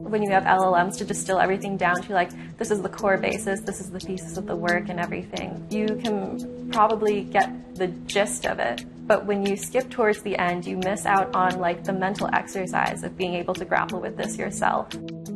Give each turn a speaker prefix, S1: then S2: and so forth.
S1: When you have LLMs to distill everything down to like, this is the core basis, this is the thesis of the work and everything, you can probably get the gist of it. But when you skip towards the end, you miss out on like the mental exercise of being able to grapple with this yourself.